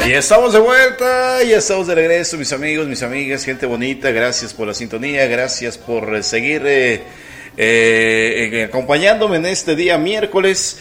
Y estamos de vuelta, ya estamos de regreso, mis amigos, mis amigas, gente bonita. Gracias por la sintonía, gracias por seguir acompañándome en este día miércoles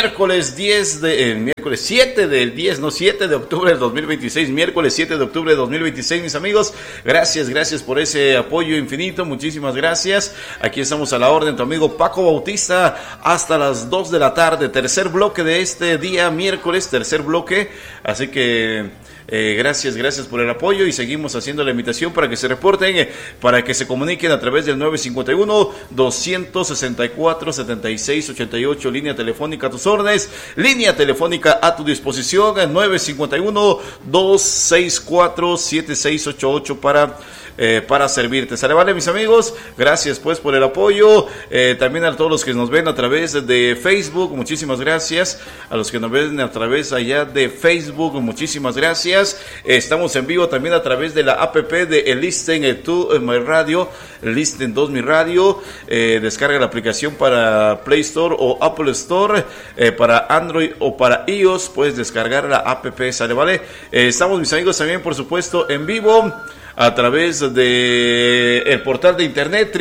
7 de octubre del 2026, miércoles 7 de octubre de 2026, mis amigos. Gracias por ese apoyo infinito, muchísimas gracias. Aquí estamos a la orden, tu amigo Paco Bautista, hasta las 2 de la tarde, tercer bloque de este día miércoles, tercer bloque, así que gracias por el apoyo y seguimos haciendo la invitación para que se reporten, para que se comuniquen a través del 951-264-7688, línea telefónica a tus órdenes, línea telefónica a tu disposición, 951-264-7688 para servirte. ¿Sale, vale, mis amigos? Gracias pues por el apoyo, también a todos los que nos ven a través de Facebook, muchísimas gracias, a los que nos ven a través allá de Facebook, muchísimas gracias. Estamos en vivo también a través de la app de Listen to My Radio, Listen 2 Mi Radio. Descarga la aplicación para Play Store o Apple Store, para Android o para iOS, puedes descargar la app, ¿sale, vale? Estamos, mis amigos, también por supuesto en vivo a través de el portal de internet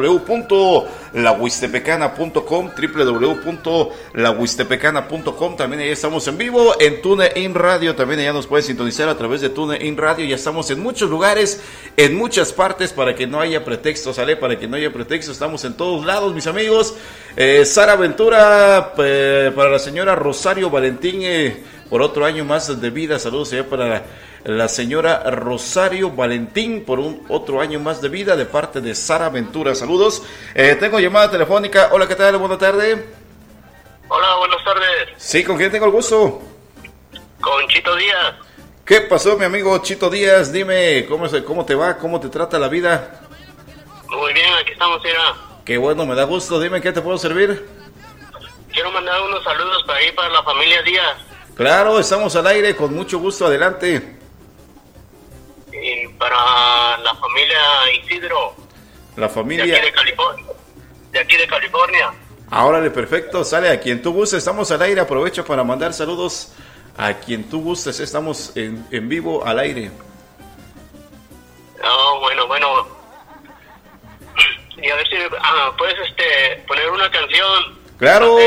www.lahuistepecana.com, www.lahuistepecana.com. También ahí estamos en vivo en TuneIn Radio, también allá nos puedes sintonizar a través de TuneIn Radio. Ya estamos en muchos lugares, en muchas partes, para que no haya pretexto, ¿sale? Para que no haya pretexto, estamos en todos lados, mis amigos. Sara Ventura, para la señora Rosario Valentín, por otro año más de vida, saludos allá para la señora Rosario Valentín por otro año más de vida de parte de Sara Ventura. Saludos. Tengo llamada telefónica. Hola, ¿qué tal? Buenas tardes. Hola, buenas tardes. Sí, ¿con quién tengo el gusto? Con Chito Díaz. ¿Qué pasó, mi amigo Chito Díaz? Dime, ¿cómo te va? ¿Cómo te trata la vida? Muy bien, aquí estamos, mira. Qué bueno, me da gusto. Dime, ¿qué te puedo servir? Quiero mandar unos saludos para ahí, para la familia Díaz. Claro, estamos al aire, con mucho gusto, adelante. Y para la familia Isidro. La familia... De aquí de California. Órale, perfecto, sale a quien tú gustes, estamos al aire, aprovecho para mandar saludos a quien tú gustes, estamos en vivo al aire. Oh, bueno. Y a ver si puedes poner una canción. Claro.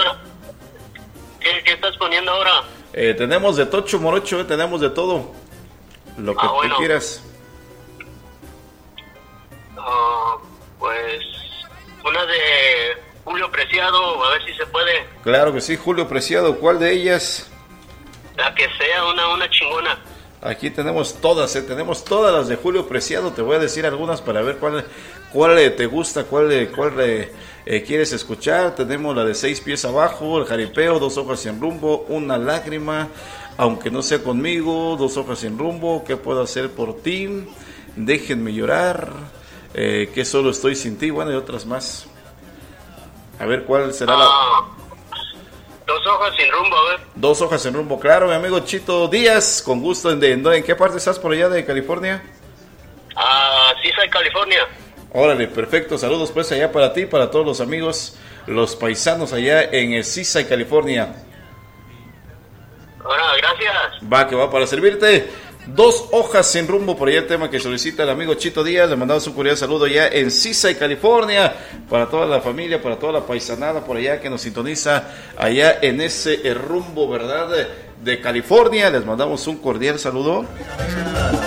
¿Qué estás poniendo ahora? Tenemos de tocho morocho, tenemos de todo. Lo que tú quieras. Pues una de Julio Preciado, a ver si se puede. Claro que sí, Julio Preciado, ¿cuál de ellas? La que sea, una chingona. Aquí tenemos todas, tenemos todas las de Julio Preciado. Te voy a decir algunas para ver cuál te gusta, cuál quieres escuchar. Tenemos la de 6 pies abajo, el jaripeo, 2 hojas sin rumbo, una lágrima, aunque no sea conmigo, 2 hojas sin rumbo, ¿qué puedo hacer por ti? Déjenme llorar, que solo estoy sin ti, bueno, y otras más. A ver cuál será la... 2 hojas sin rumbo, a ver. 2 hojas sin rumbo, claro, mi amigo Chito Díaz, con gusto. ¿En qué parte estás por allá de California? Seaside, California. Órale, perfecto, saludos pues allá para ti, para todos los amigos, los paisanos allá en Seaside, California. Ahora, gracias. Va, que va para servirte. 2 hojas sin rumbo, por allá el tema que solicita el amigo Chito Díaz. Le mandamos un cordial saludo ya en Seaside, California, para toda la familia, para toda la paisanada por allá que nos sintoniza allá en ese rumbo, ¿verdad? De California. Les mandamos un cordial saludo.